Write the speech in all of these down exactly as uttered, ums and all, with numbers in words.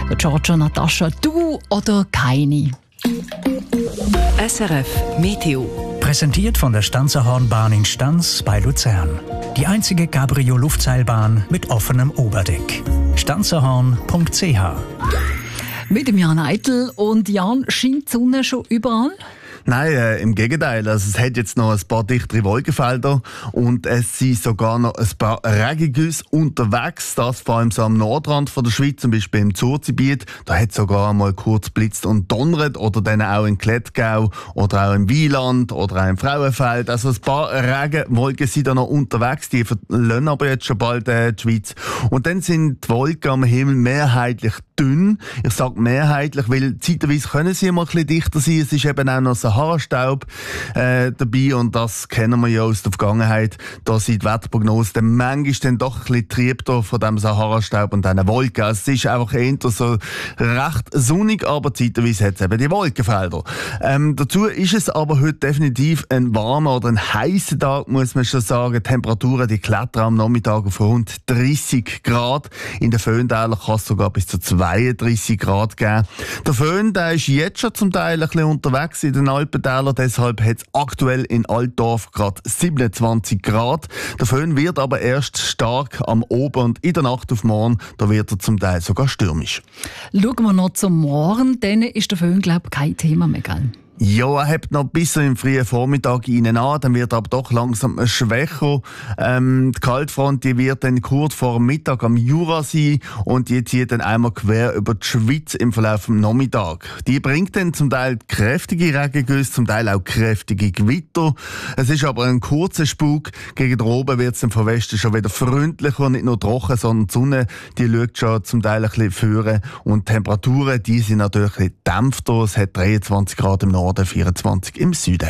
Giorgio, Natascha, du oder keine? S R F Meteo. Präsentiert von der Stanzerhornbahn in Stans bei Luzern. Die einzige Cabrio-Luftseilbahn mit offenem Oberdeck. stanzerhorn punkt c h. Mit dem Jan Eitel. Und Jan, scheint die Sonne schon überall? Nein, äh, im Gegenteil. Also es hat jetzt noch ein paar dichtere Wolkenfelder und es sind sogar noch ein paar Regengüsse unterwegs. Das vor allem so am Nordrand von der Schweiz, zum Beispiel im Zurzigebiet. Da hat es sogar mal kurz blitzt und donnert. Oder dann auch in Klettgau oder auch im Wieland oder auch im Frauenfeld. Also ein paar Regenwolken sind da noch unterwegs. Die verlassen aber jetzt schon bald äh, die Schweiz. Und dann sind die Wolken am Himmel mehrheitlich dünn. Ich sage mehrheitlich, weil zeitweise können sie mal ein bisschen dichter sein. Es ist eben auch noch Sahara-Staub äh, dabei und das kennen wir ja aus der Vergangenheit. Da sind die Wetterprognosen dann manchmal dann doch ein bisschen trieb da von dem Sahara-Staub und diesen Wolken. Also es ist einfach eher so recht sonnig, aber zeitweise hat es eben die Wolkenfelder. Ähm, dazu ist es aber heute definitiv ein warmer oder ein heißer Tag, muss man schon sagen. Die Temperaturen, die klettern am Nachmittag auf rund dreißig Grad. In den Föhntälern kann es sogar bis zu zweiunddreißig Grad geben. Der Föhn, der ist jetzt schon zum Teil ein bisschen unterwegs in den Alpentälern, deshalb hat es aktuell in Altdorf gerade siebenundzwanzig Grad. Der Föhn wird aber erst stark am Oben und in der Nacht auf morgen, da wird er zum Teil sogar stürmisch. Schauen wir noch zum Morgen, dann ist der Föhn, glaube ich, kein Thema mehr, gell? Ja, er hebt noch bis so im frühen Vormittag rein an, dann wird er aber doch langsam schwächer. Ähm, die Kaltfront, die wird dann kurz vor dem Mittag am Jura sein und die zieht dann einmal quer über die Schweiz im Verlauf des Nachmittags. Die bringt dann zum Teil kräftige Regengüsse, zum Teil auch kräftige Gewitter. Es ist aber ein kurzer Spuk. Gegen oben wird es dann von Westen schon wieder freundlicher, nicht nur trocken, sondern die Sonne, die schaut schon zum Teil ein bisschen führen und die Temperaturen, die sind natürlich ein bisschen dämpfter. Es hat dreiundzwanzig Grad im Norden, vierundzwanzig im Süden.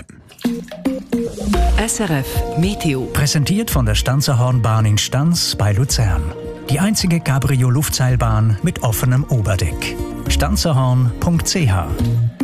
S R F Meteo. Präsentiert von der Stanzerhornbahn in Stans bei Luzern. Die einzige Cabrio-Luftseilbahn mit offenem Oberdeck. stanzerhorn punkt c h.